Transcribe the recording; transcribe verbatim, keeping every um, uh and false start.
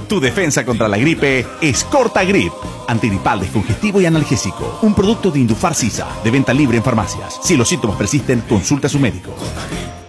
Tu defensa contra la gripe es Cortagrip. Antigripal, descongestivo y analgésico. Un producto de Indufar Sisa, de venta libre en farmacias. Si los síntomas persisten, consulta a su médico.